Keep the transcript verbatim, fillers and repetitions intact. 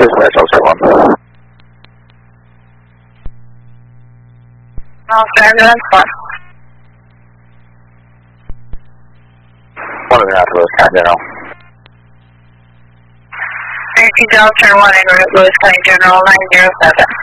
Dispatch, I'll say one. Officer, ambulance one. One of the North Lewis County General. Repeat Delta one en route Lewis County General nine zero seven.